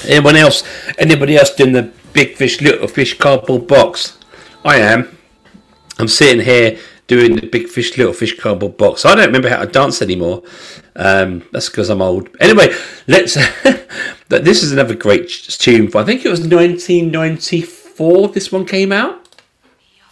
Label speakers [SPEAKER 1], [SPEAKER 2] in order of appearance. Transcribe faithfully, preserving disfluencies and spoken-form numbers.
[SPEAKER 1] Anyone else? Anybody else doing the Big Fish, Little Fish cardboard box? I am. I'm sitting here doing the Big Fish, Little Fish cardboard box. I don't remember how to dance anymore. Um, that's because I'm old. Anyway, let's. This is another great tune. I think it was nineteen ninety-four. This one came out.